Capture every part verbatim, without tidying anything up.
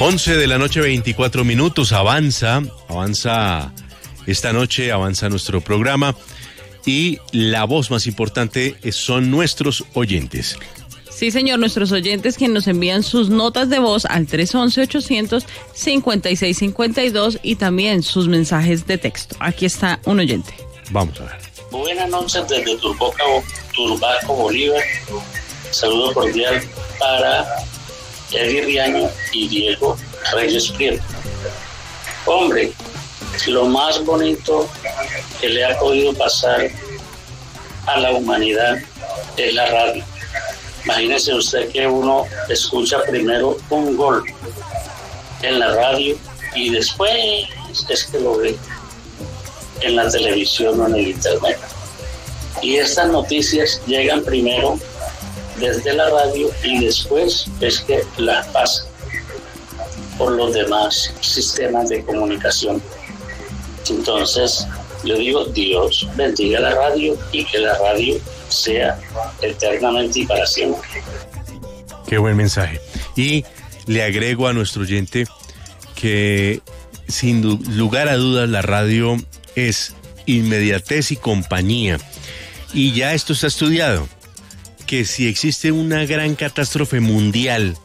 once de la noche, veinticuatro minutos, avanza, avanza esta noche, avanza nuestro programa y la voz más importante son nuestros oyentes. Sí, señor, nuestros oyentes que nos envían sus notas de voz al tres once, ochocientos cincuenta y seis cincuenta y dos y también sus mensajes de texto. Aquí está un oyente. Vamos a ver. Buenas noches desde Turbaco, Turbaco, Bolívar. Saludo cordial para Eddie Riaño y Diego Reyes Prieto. Hombre, lo más bonito que le ha podido pasar a la humanidad es la radio. Imagínese usted que uno escucha primero un gol en la radio y después es que lo ve en la televisión o en el internet. Y estas noticias llegan primero desde la radio y después es que las pasan por los demás sistemas de comunicación. Entonces, yo digo, Dios bendiga la radio y que la radio sea eternamente y para siempre. Qué buen mensaje. Y le agrego a nuestro oyente que sin lugar a dudas la radio es inmediatez y compañía. Y ya esto está estudiado, que si existe una gran catástrofe mundial,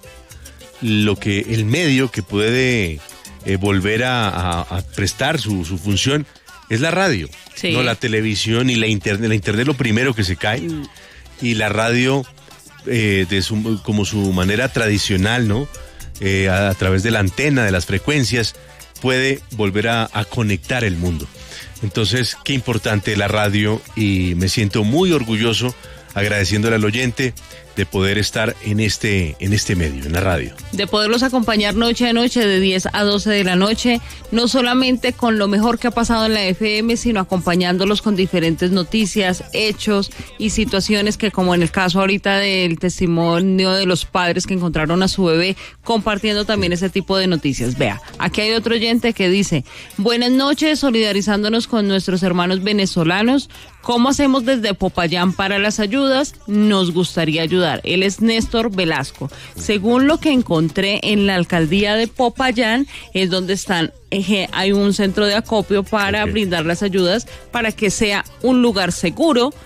lo que el medio que puede eh, volver a, a, a prestar su, su función es la radio, sí. No la televisión y la internet. La internet es lo primero que se cae mm. y la radio eh, de su, como su manera tradicional, ¿no? Eh, a, a través de la antena, de las frecuencias, puede volver a, a conectar el mundo. Entonces, qué importante la radio y me siento muy orgulloso agradeciéndole al oyente de poder estar en este, en este medio, en la radio. De poderlos acompañar noche a noche, de diez a doce de la noche, no solamente con lo mejor que ha pasado en la F M, sino acompañándolos con diferentes noticias, hechos y situaciones que, como en el caso ahorita del testimonio de los padres que encontraron a su bebé, compartiendo también ese tipo de noticias. Vea, aquí hay otro oyente que dice: buenas noches, solidarizándonos con nuestros hermanos venezolanos. ¿Cómo hacemos desde Popayán para las ayudas? Nos gustaría ayudar. Él es Néstor Velasco. Según lo que encontré en la alcaldía de Popayán, es donde están, eh, hay un centro de acopio para okay. brindar las ayudas, para que sea un lugar seguro